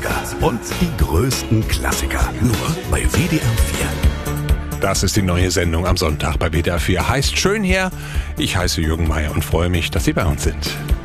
Klassiker. Und die größten Klassiker. Nur bei WDR 4. Das ist die neue Sendung am Sonntag bei WDR 4. Heißt schön her. Ich heiße Jürgen Meier und freue mich, dass Sie bei uns sind.